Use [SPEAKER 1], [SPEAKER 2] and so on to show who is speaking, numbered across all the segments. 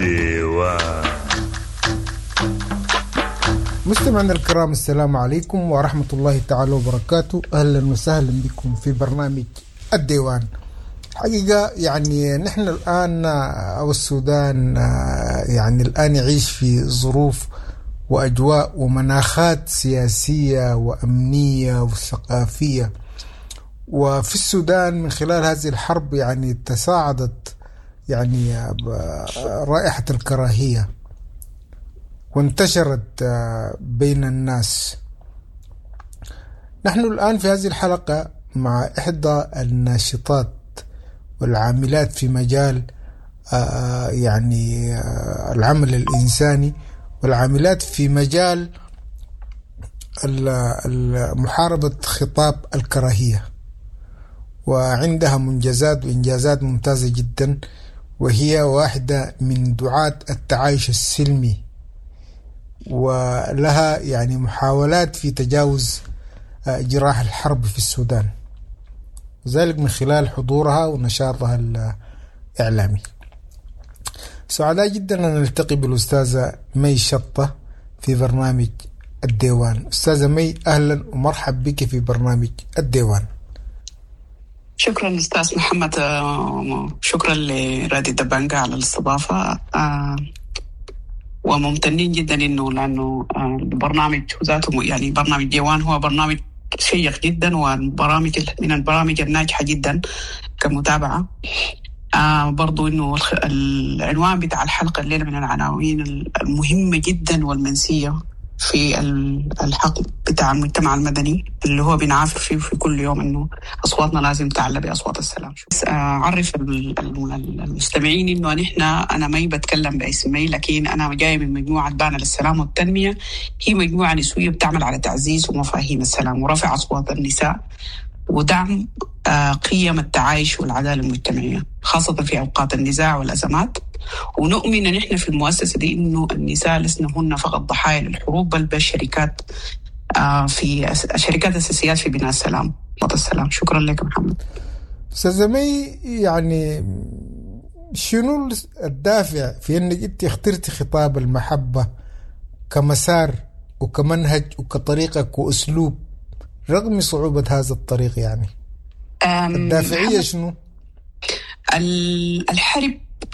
[SPEAKER 1] الديوان.
[SPEAKER 2] مستمعينا الكرام، السلام عليكم ورحمة الله تعالى وبركاته. أهلا وسهلا بكم في برنامج الديوان. حقيقة يعني نحن الآن أو السودان يعني الآن يعيش في ظروف وأجواء ومناخات سياسية وأمنية وثقافية. وفي السودان من خلال هذه الحرب يعني تصاعدت يعني رائحة الكراهية وانتشرت بين الناس. نحن الآن في هذه الحلقة مع إحدى الناشطات والعاملات في مجال يعني العمل الإنساني والعاملات في مجال محاربة خطاب الكراهية، وعندها منجزات وإنجازات ممتازة جدا، وهي واحدة من دعاة التعايش السلمي، ولها يعني محاولات في تجاوز جراح الحرب في السودان، وذلك من خلال حضورها ونشاطها الإعلامي. سعداء جدا أن نلتقي بالأستاذة مي شطة في برنامج الديوان. أستاذة مي، أهلا ومرحب بك في برنامج الديوان.
[SPEAKER 3] شكرا أستاذ محمد، شكرا لرادي دبانجا على الاستضافة، وممتنين جدا لأنه البرنامج ذاته يعني برنامج ديوان هو برنامج شيق جدا، وبرامج من البرامج الناجحة جدا كمتابعة. برضو إنه العنوان بتاع الحلقة الليلة من العناوين المهمة جدا والمنسية في الحق بتاع المجتمع المدني اللي هو بنعافر فيه في كل يوم، إنه أصواتنا لازم تعلى بأصوات السلام. أعرف المستمعين إنه أنا ما بتكلم باسمي، لكن أنا جاي من مجموعة بانا للسلام والتنمية. هي مجموعة نسوية بتعمل على تعزيز ومفاهيم السلام ورفع أصوات النساء ودعم قيم التعايش والعدالة المجتمعية، خاصة في أوقات النزاع والأزمات. ونؤمن نحن في المؤسسة دي إنه النساء لسنا هن فقط ضحايا للحروب، بل بالشركات في شركات أساسيات في بناء السلام والسلام. شكرا لك محمد.
[SPEAKER 2] أستاذة مي، يعني شنو الدافع في أنك أنت اخترتي خطاب المحبة كمسار وكمنهج وكطريقة وأسلوب رغم صعوبة هذا الطريق؟ يعني الدافعية شنو؟
[SPEAKER 3] الحرب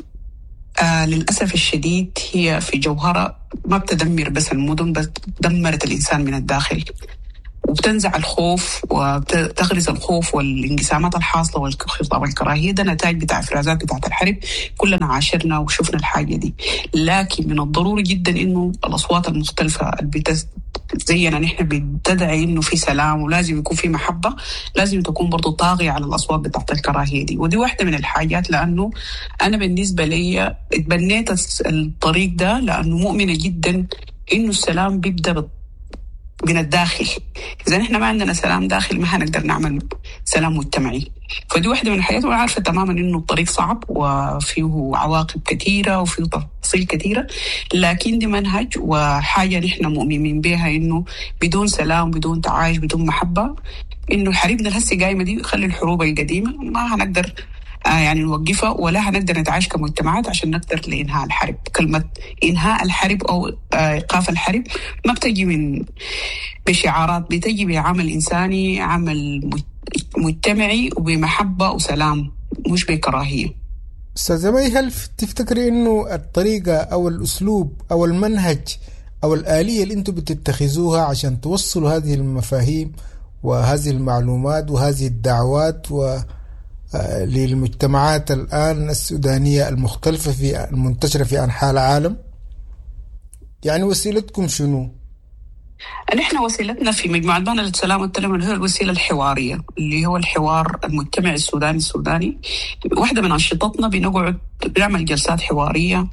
[SPEAKER 3] للأسف الشديد هي في جوهرة ما بتدمر بس المدن، بس دمرت الإنسان من الداخل، وبتنزع الخوف وتغرز الخوف والانقسامات الحاصلة والخطاب والكراهية. ده نتاج بتاع افرازات بتاعت الحرب، كلنا عاشرنا وشفنا الحاجة دي. لكن من الضروري جدا إنه الأصوات المختلفة زينا نحن بتدعي إنه في سلام ولازم يكون في محبة، لازم تكون برضو طاغية على الأصوات بتاعت الكراهية دي. ودي واحدة من الحاجات، لأنه أنا بالنسبة لي اتبنيت الطريق ده لأنه مؤمنة جدا إنه السلام بيبدأ من الداخل. إذا نحن ما عندنا سلام داخل ما هنقدر نعمل سلام مجتمعي. فدي واحدة من الحاجات، وأنا عارفة تماما إنه الطريق صعب وفيه عواقب كثيرة وفيه تفاصيل كثيرة، لكن دي منهج وحاجة نحن مؤمنين بها، إنه بدون سلام بدون تعايش بدون محبة، إنه حريبنا الهسي قايمة دي خلي الحروب القديمة ما هنقدر يعني نوقفها، ولا هنقدر نتعايش كمجتمعات عشان نقدر لإنهاء الحرب. كلمة إنهاء الحرب أو إيقاف الحرب ما بتجي من بشعارات، بتجي بعمل إنساني، عمل مجتمعي وبمحبة وسلام، مش بكراهية.
[SPEAKER 2] أستاذة مي، هل تفتكري إنه الطريقة أو الأسلوب أو المنهج أو الآلية اللي أنتم بتتخذوها عشان توصلوا هذه المفاهيم وهذه المعلومات وهذه الدعوات للمجتمعات الآن السودانية المختلفة في المنتشرة في أنحاء العالم، يعني وسيلتكم شنو؟
[SPEAKER 3] نحن وسيلتنا في مجموعة بانا للسلام والتنمية هي الوسيلة الحوارية، اللي هو الحوار المجتمعي السوداني. واحدة من أنشطتنا بنقعد بنعمل جلسات حوارية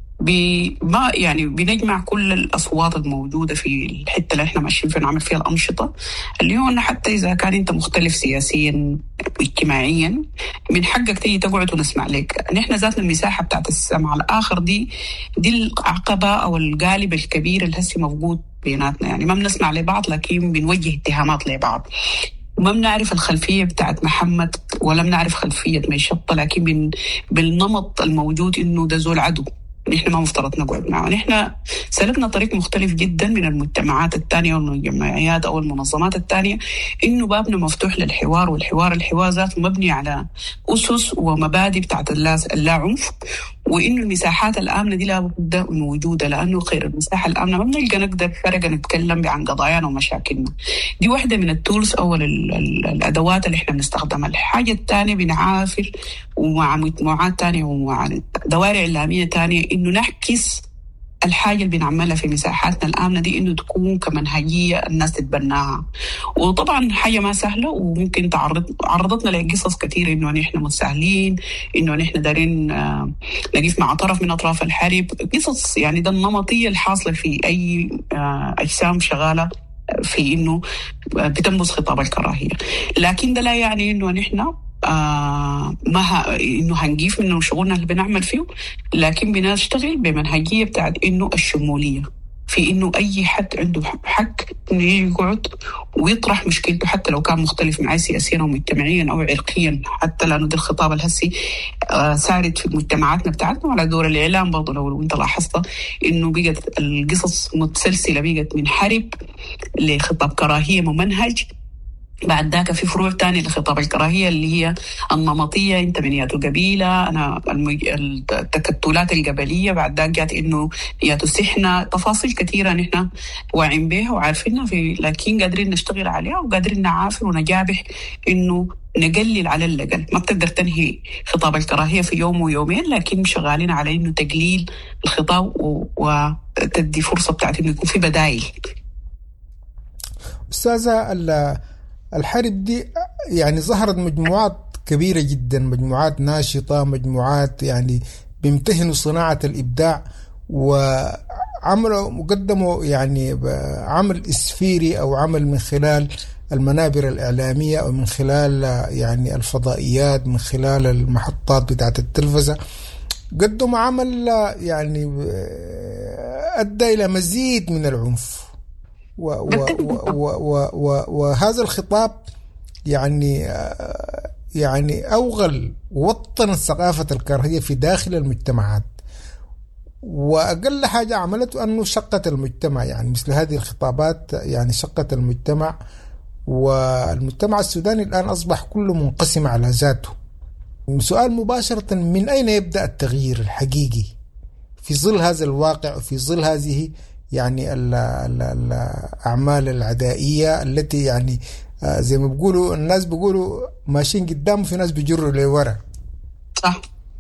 [SPEAKER 3] ما يعني بنجمع كل الأصوات الموجودة في الحتة اللي احنا ماشيين فيها، نعمل فيها الأنشطة اللي هو أن حتى إذا كان أنت مختلف سياسيا واجتماعيا من حقك تيجي تقعد ونسمع لك. نحن ذاتنا المساحة بتاعت السمع الآخر دي العقبة أو القالب الكبير اللي هسي موجود بيناتنا. يعني ما بنسمع لبعض لكن بنوجه اتهامات لبعض، وما بنعرف الخلفية بتاعت محمد ولا بنعرف خلفية مي شطة، لكن بالنمط الموجود إنه ده زول عدو نحن ما مفترض نقعد معه. نحن سلكنا طريق مختلف جدا من المجتمعات الثانية والجمعيات أو المنظمات الثانية، إنه بابنا مفتوح للحوار، والحوار ذاته مبني على أسس ومبادئ بتاعت اللا عنف، وإنه المساحات الآمنة دي لابد من وجودها، لأنه خير المساحة الآمنة ما بنلقى نقدر فرقة نتكلم عن قضايانا ومشاكلنا. دي واحدة من التولز أو الأدوات اللي إحنا بنستخدمها. الحاجة الثانية بنعافر ومع مجموعات تانية ومع دوائر إعلامية تانية إنه نحكس الحاجة اللي بنعملها في مساحاتنا الآمنة دي، إنه تكون كمنهجية الناس تتبناها. وطبعا حاجة ما سهلة، وممكن عرضتنا لقصص كثير إنه نحن متساهلين، إنه نحن دارين نقف مع طرف من أطراف الحرب، قصص يعني ده النمطية الحاصلة في أي أجسام شغالة في إنه بتنبذ خطاب الكراهية. لكن ده لا يعني إنه نحن إنه هنجيف من شغلنا اللي بنعمل فيه، لكن بنشتغل بمنهجية بتاعت إنه الشمولية، في إنه أي حد عنده حق إنه يقعد ويطرح مشكلته، حتى لو كان مختلف معي سياسيا أو مجتمعيا أو عرقيا، حتى لأنه ده الخطاب الهسي سارد في مجتمعاتنا بتاعتنا. وعلى دور الإعلام برضو لو أنت لاحظت إنه بقت القصص متسلسلة، بقت من حرب لخطاب كراهية ممنهج، بعد ذاك في فروع تانية لخطاب الكراهية اللي هي النمطية، انت من ياتو قبيلة، انا التكتلات القبلية، بعد ذاك جات انه ياتو سحنة، تفاصيل كثيرة نحن واعين بها وعارفينها، لكن قادرين نشتغل عليها وقادرين نعافر ونجابح انه نقلل على الأقل. ما بتقدر تنهي خطاب الكراهية في يوم ويومين، لكن شغالين على انه تقليل الخطاب وتدي فرصة بتاعت انه يكون في بدائل.
[SPEAKER 2] أستاذة، الحرب دي يعني ظهرت مجموعات كبيرة جدا، مجموعات ناشطة، مجموعات يعني بيمتهنوا صناعة الإبداع، وعملوا مقدموا يعني عمل إسفيري أو عمل من خلال المنابر الإعلامية أو من خلال يعني الفضائيات، من خلال المحطات بتاعت التلفزة، قدموا عمل يعني أدى إلى مزيد من العنف. وهذا الخطاب يعني أوغل ووطن ثقافة الكراهية في داخل المجتمعات، وأقل حاجة عملته أنه شقت المجتمع. يعني مثل هذه الخطابات يعني شقت المجتمع، والمجتمع السوداني الآن أصبح كله منقسم على ذاته. سؤال مباشرة، من أين يبدأ التغيير الحقيقي في ظل هذا الواقع وفي ظل هذه يعني الأعمال العدائية التي يعني زي ما بيقولوا الناس بيقولوا ماشيين قدام وفي ناس بيجروا لورا؟
[SPEAKER 3] صح.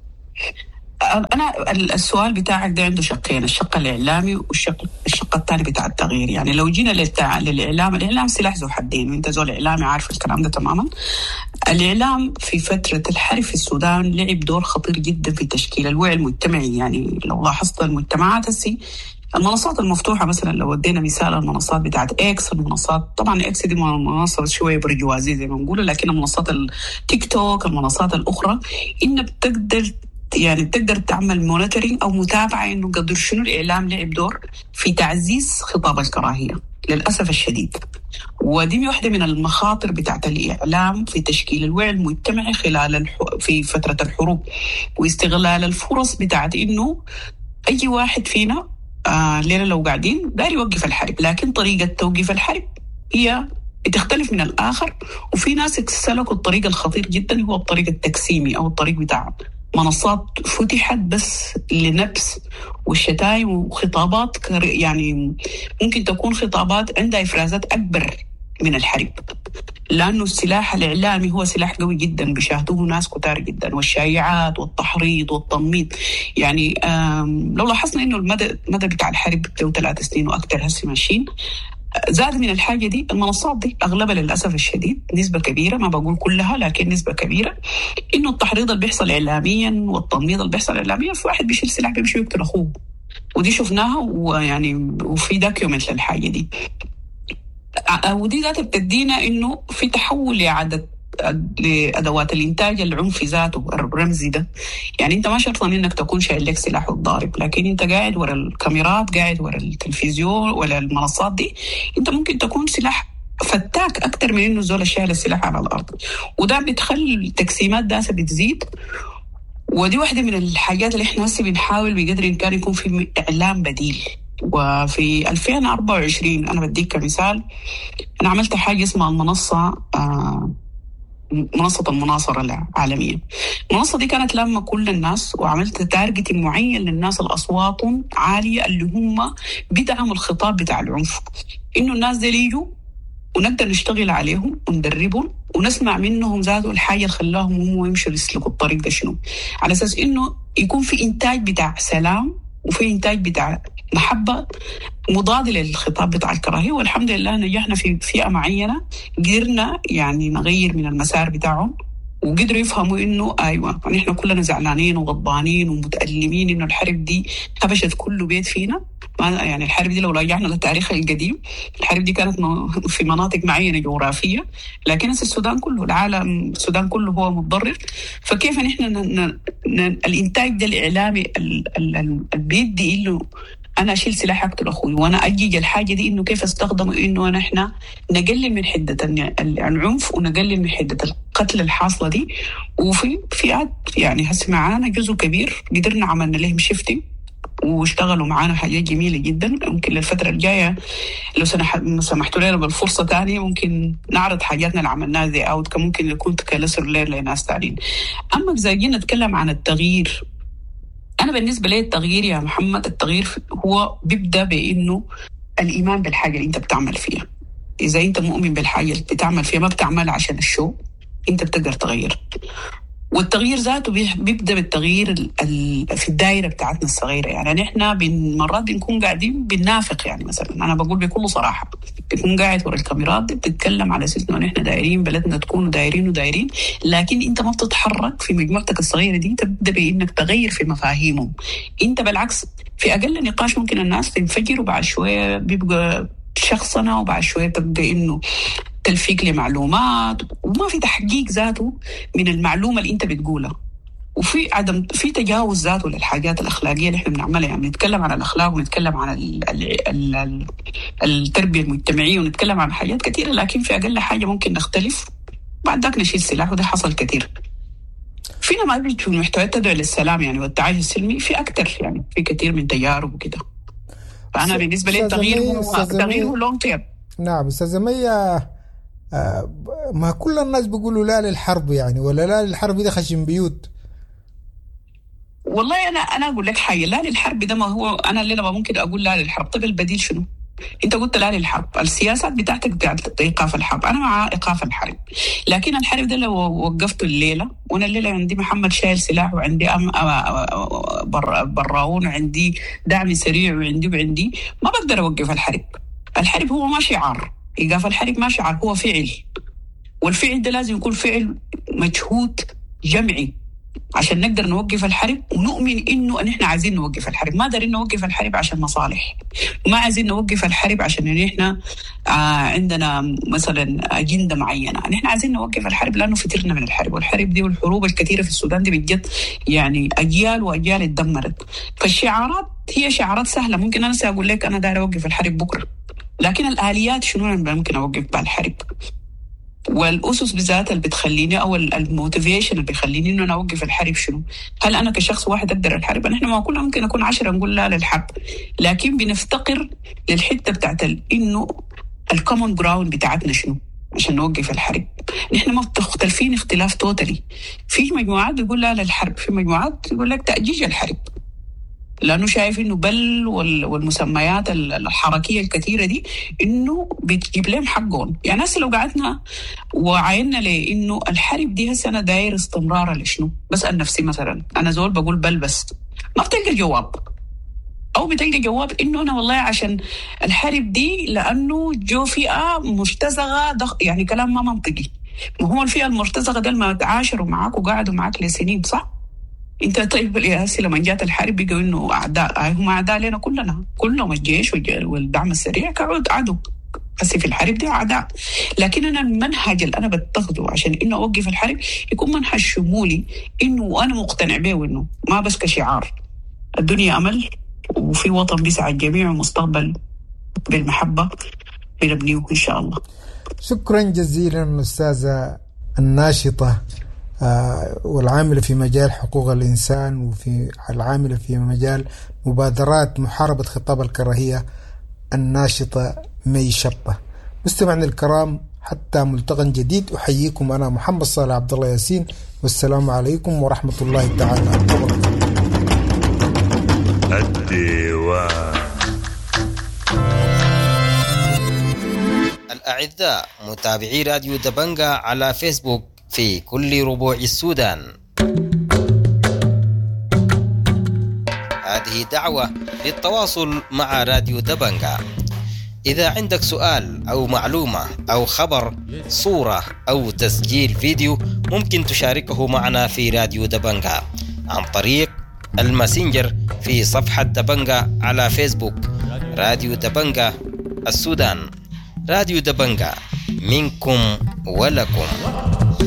[SPEAKER 3] أنا السؤال بتاعك ده عنده شقين، الشق الإعلامي والشق الثاني بتاع التغيير. يعني لو جينا الإعلام سلاح ذو حدين، وأنت زول إعلامي عارف الكلام ده تماما. الإعلام في فترة الحرب في السودان لعب دور خطير جدا في تشكيل الوعي المجتمعي. يعني لو لاحظت المجتمعات المنصات المفتوحة مثلا، لو ودينا مثال المنصات بتاعت إكس، المنصات طبعا إكس دي منصة شوية برجوازية زي ما نقول، لكن منصات التيك توك، المنصات الأخرى، إن بتقدر تعمل مونيتورينج أو متابعة إنه قدر شنو الإعلام لعب دور في تعزيز خطاب الكراهية للأسف الشديد. ودي واحدة من المخاطر بتاعت الإعلام في تشكيل الوعي المجتمعي في فترة الحروب، واستغلال الفرص بتاعت إنه أي واحد فينا ليلة لو قاعدين داير يوقف الحرب، لكن طريقة توقيف الحرب هي بتختلف من الآخر. وفي ناس سلكوا الطريق الخطير جدا، هو الطريق التقسيمي أو الطريق بتاع منصات فتحت بس لنبس والشتايم وخطابات يعني ممكن تكون خطابات عندها إفرازات أكبر من الحرب، لأنه السلاح الإعلامي هو سلاح قوي جدا بيشاهدوه ناس كتار جدا، والشائعات والتحريض والتنميط. يعني لو لاحظنا إنه المدى بتاع الحرب له 3 سنين وأكثر هسي ماشيين، زاد من الحاجة دي المنصات دي أغلبها للأسف الشديد، نسبة كبيرة، ما بقول كلها لكن نسبة كبيرة، إنه التحريض اللي بيحصل إعلاميا والتنميط اللي بيحصل إعلاميا، في واحد بيشيل سلاح بيمشي يقتل أخوه، ودي شفناها ويعني وفي داكيومنت للحاجة دي. ودي ذات بتدينا إنه في تحول لأدوات الإنتاج العنفي ذاته الرمزي ده. يعني أنت ما شرط إنك تكون شايل لك سلاح وتضارب، لكن أنت قاعد ورا الكاميرات، قاعد ورا التلفزيون ولا المنصات دي، أنت ممكن تكون سلاح فتاك أكتر من إنه زول شايل السلاح على الأرض. وده بتخلي التقسيمات داسة بتزيد، ودي واحدة من الحاجات اللي احنا هسه بنحاول بقدر الإمكان يكون في إعلام بديل. وفي 2024 أنا بديك كمثال، أنا عملت حاجة اسمها المنصة، منصة المناصرة العالمية. المنصة دي كانت لما كل الناس، وعملت تارجتنج معين للناس الأصوات عالية اللي هم بدعموا الخطاب بتاع العنف، إنه الناس دي يجوا ونقدر نشتغل عليهم وندربهم ونسمع منهم ذاته الحاجة اللي خلاهم هم يمشوا يسلكوا الطريق ده شنو، على أساس إنه يكون في إنتاج بتاع سلام وفي إنتاج بتاع محبة مضاد للخطاب بتاع الكراهية. والحمد لله نجحنا في فئة معينة، قدرنا يعني نغير من المسار بتاعهم وقدروا يفهموا إنه أيوة نحن كلنا زعلانين وغضبانين ومتألمين إنه الحرب دي خبشت كل بيت فينا. يعني الحرب دي لو رجعنا للتاريخ القديم، الحرب دي كانت في مناطق معينة جغرافية، لكن السودان كله، العالم السودان كله هو متضرر. فكيف نحن الإنتاج ده الإعلامي بيدي إنه أنا أشيل سلاح أقتل أخوي، وأنا أجيج الحاجة دي إنه كيف استخدمه إنه نحن نقلل من حدة العنف ونقلل من حدة القتل الحاصلة دي. وفي فئات يعني هسه معانا جزء كبير قدرنا عملنا لهم شيفتنج واشتغلوا معانا حاجات جميلة جدا. ممكن للفترة الجاية لو سمحتوا لنا بالفرصة تانية ممكن نعرض حاجاتنا اللي عملناها زي أوت، ممكن يكون كلسر لير لناس تانيين. أما إذا جينا نتكلم عن التغيير، أنا بالنسبة لي التغيير يا محمد، التغيير هو بيبدأ بإنه الإيمان بالحاجة اللي أنت بتعمل فيها. إذا أنت مؤمن بالحاجة اللي بتعمل فيها، ما بتعمل عشان الشو، أنت بتقدر تغير. والتغيير ذاته بيبدأ بالتغيير في الدائرة بتاعتنا الصغيرة. يعني نحن مرات بنكون قاعدين بننافق، يعني مثلا أنا بقول بكل صراحة، بتكون قاعد ورا الكاميرات دي بتتكلم على أساس إنه نحن دايرين بلدنا تكون ودايرين، لكن أنت ما بتتحرك في مجموعتك الصغيرة دي. تبدأ بإنك تغير في مفاهيمهم. أنت بالعكس في أقل نقاش ممكن الناس تنفجر، وبعد شوية بيبقى شخصنا، وبعد شوية تبدأ إنه تلفيق لمعلومات، وما في تحقيق ذاته من المعلومة اللي انت بتقولها، وفي عدم في تجاوز ذاته للحاجات الأخلاقية اللي احنا بنعملها. يعني نتكلم عن الأخلاق ونتكلم عن التربية المجتمعية ونتكلم عن حاجات كثيرة، لكن في أقل حاجة ممكن نختلف بعد ذاك نشيل سلاح، وده حصل كثير. فينا ما بيجي المحتويات تدعو للسلام يعني والتعايش السلمي، في أكثر يعني في كثير من تجارب وكده. فأنا بالنسبة لي التغيير هو لونج تيرم.
[SPEAKER 2] نعم أستاذة مية، ما كل الناس بيقولوا لا للحرب يعني، ولا لا للحرب ده خشم بيوت.
[SPEAKER 3] والله أنا أقول لك حاجة، لا للحرب ده ما هو أنا اللي ما ممكن أقول لا للحرب. طيب البديل شنو؟ أنت قلت لا للحرب، السياسات بتاعتك بتاعت إيقاف الحرب، أنا مع إيقاف الحرب، لكن الحرب ده لو وقفته الليلة، وأنا الليلة عندي محمد شايل سلاح وعندي براون وعندي دعم سريع وعندي ما بقدر أوقف الحرب. الحرب هو ما شعار، إيقاف الحرب ما شعار، هو فعل، والفعل ده لازم يكون فعل مجهود جمعي عشان نقدر نوقف الحرب. ونؤمن إنه إحنا عايزين نوقف الحرب، ما دارين نوقف الحرب عشان مصالح، ما عايزين نوقف الحرب عشان إحنا عندنا مثلا أجندة معينة. إحنا عايزين نوقف الحرب لأنه فترنا من الحرب، والحرب دي والحروب الكثيرة في السودان دي بجد يعني أجيال وأجيال اتدمرت. فالشعارات هي شعارات سهلة، ممكن أنا سأقول لك أنا داير أوقف الحرب بكرة، لكن الآليات شنو أنا ممكن أوقف بها الحرب، والأسس بذات اللي بتخليني أو الموتيفيشن اللي بيخليني إنه أنا أوقف الحرب شنو؟ هل أنا كشخص واحد أقدر الحرب؟ نحن ما كلنا ممكن أكون 10 نقول لا للحرب، لكن بنفتقر للحتة بتاعت إنه الكومن جراوند بتاعتنا شنو عشان نوقف الحرب. نحن ما مختلفين اختلاف توتالي. في مجموعات بيقول لا للحرب، في مجموعات يقول لك تأجيج الحرب، لأنه شايف إنه بل والمسميات الحركية الكثيرة دي إنه بتجيب لهم حقهم. يعني هسه لو قعدنا وعينا لإنه الحرب دي هسه أنا داير استمرار لشنو، بسأل نفسي مثلا أنا زول بقول بل بس ما بتلقى جواب، أو بتلقى جواب إنه أنا والله عشان الحرب دي لأنه جو فئة مرتزقة يعني كلام ما منطقي. ما هو الفئة المرتزقة ده ما تعاشروا معاك وقعدوا معاك لسنين صح؟ انت طيب هسه لما جات الحرب بيقولوا انه اعداء، هم اعداء لنا كلهم الجيش والدعم السريع كعود عدو. هسه في الحرب دي اعداء، لكن انا المنهج اللي انا بتخذه عشان انه اوقف الحرب يكون منهج شمولي، انه انا مقتنع به وانه ما بس كشعار. الدنيا امل وفي وطن بيسعى الجميع ومستقبل بالمحبه بنبنيه ان شاء الله.
[SPEAKER 2] شكرا جزيلا استاذه الناشطه والعاملة في مجال حقوق الإنسان، وفي العاملة في مجال مبادرات محاربة خطاب الكراهية، الناشطة مي شطة. مستمعنا الكرام، حتى ملتقى جديد أحييكم أنا محمد صالح عبد الله ياسين، والسلام عليكم ورحمة الله تعالى وبركاته.
[SPEAKER 1] الديوان. الأعزاء متابعي راديو دبنجة على فيسبوك في كل ربوع السودان، هذه دعوة للتواصل مع راديو دبنجة. إذا عندك سؤال أو معلومة أو خبر، صورة أو تسجيل فيديو، ممكن تشاركه معنا في راديو دبنجة عن طريق الماسنجر في صفحة دبنجة على فيسبوك. راديو دبنجة السودان، راديو دبنجة، منكم ولكم.